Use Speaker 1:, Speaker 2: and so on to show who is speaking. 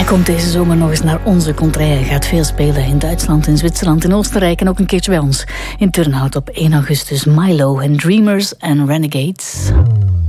Speaker 1: Komt deze zomer nog eens naar onze contrée. Gaat veel spelen in Duitsland, in Zwitserland, in Oostenrijk en ook een keertje bij ons in Turnhout op 1 augustus. Milo en Dreamers en Renegades.